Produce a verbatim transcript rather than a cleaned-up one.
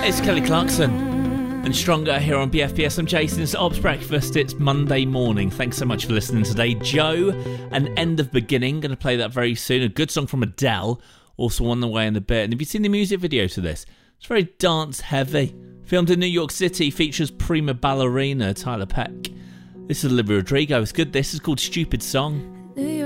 It's Kelly Clarkson and Stronger here on B F B S. I'm Jason. It's Ob's Breakfast. It's Monday morning. Thanks so much for listening today. Joe, An End of Beginning. Going to play that very soon. A good song from Adele. Also on the way in a bit. And have you seen the music video to this? It's very dance heavy. Filmed in New York City. Features prima ballerina Tyler Peck. This is Olivia Rodrigo. It's good. This is called Stupid Song.